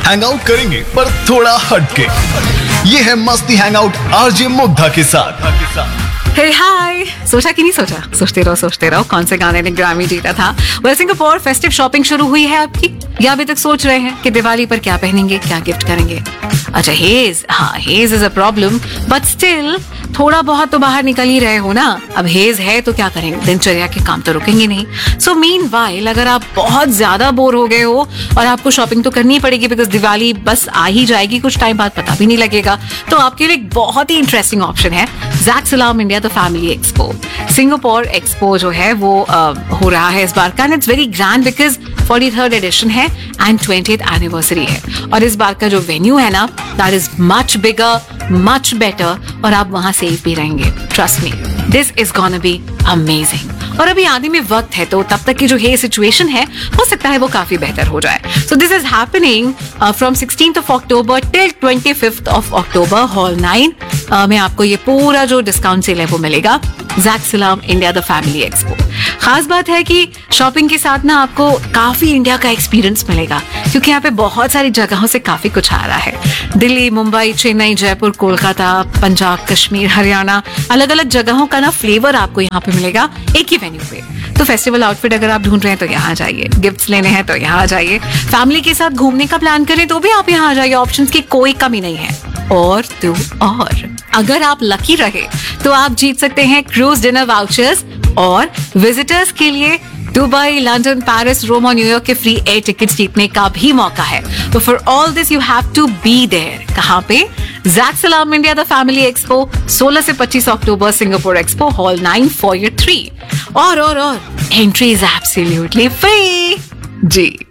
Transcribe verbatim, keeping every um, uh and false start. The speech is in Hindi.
हैंग आउट करेंगे पर थोड़ा हटके। ये है मस्ती हैंग आउट आरजे मुग्धा के साथ। हे हाय, सोचा कि नहीं सोचा? सोचते रहो सोचते रहो कौन से गाने ने ग्रैमी जीता था। वेल, सिंगापुर फेस्टिव शॉपिंग शुरू हुई है आपकी, या अभी तक सोच रहे हैं कि दिवाली पर क्या पहनेंगे, क्या गिफ्ट करेंगे? अच्छा, हेज, हाँ hedge is a problem, but still थोड़ा बहुत तो बाहर निकल ही रहे हो ना। अब हेज है तो क्या करेंगे, दिनचर्या के काम तो रुकेंगे नहीं। सो मीनवाइल अगर आप बहुत ज्यादा बोर हो गए हो और आपको शॉपिंग तो करनी पड़ेगी बिकॉज दिवाली बस आ ही जाएगी, कुछ टाइम बाद पता भी नहीं लगेगा, तो आपके लिए एक बहुत ही इंटरेस्टिंग ऑप्शन है जैक सलाम India the family expo. Singapore expo जो है वो uh, हो रहा है इस बार का, and it's very grand because forty third edition है एंड ट्वेंटिएथ एनिवर्सरी है। और इस बार का जो वेन्यू है ना, that is much bigger, much better, और आप वहां सेफ भी रहेंगे। Trust me, this is gonna be amazing. और अभी आदि में वक्त है, तो तब तक की जो है सिचुएशन है हो सकता है वो काफी बेहतर हो जाए। So this is happening from sixteenth of October till twenty fifth of October, hall nine में आपको ये पूरा जो डिस्काउंट सेल है वो मिलेगा। जैक सलाम इंडिया द फैमिली एक्सपो। खास बात है कि शॉपिंग के साथ ना आपको काफी इंडिया का एक्सपीरियंस मिलेगा, क्योंकि यहाँ पे बहुत सारी जगहों से काफी कुछ आ रहा है। दिल्ली, मुंबई, चेन्नई, जयपुर, कोलकाता, पंजाब, कश्मीर, हरियाणा, अलग अलग जगहों का ना फ्लेवर आपको यहाँ पे मिलेगा एक ही वेन्यू पे। तो फेस्टिवल आउटफिट अगर आप ढूंढ रहे हैं तो यहाँ आ जाइए, गिफ्ट्स लेने हैं तो यहाँ आ जाइए, फैमिली के साथ घूमने का प्लान करें तो भी आप यहाँ आ जाइए, ऑप्शंस की कोई कमी नहीं है। और तो और अगर आप लकी रहे तो आप जीत सकते हैं क्रूज डिनर वाउचर्स, और विजिटर्स के लिए दुबई, लंदन, पेरिस, रोम और न्यूयॉर्क के फ्री एयर टिकट्स जीतने का भी मौका है। तो for all this you have to be there. कहाँ पे? जैक सलाम इंडिया द फैमिली एक्सपो, सोलह से पच्चीस अक्टूबर, Singapore expo, hall nine, for three. और और और entry is absolutely free ji.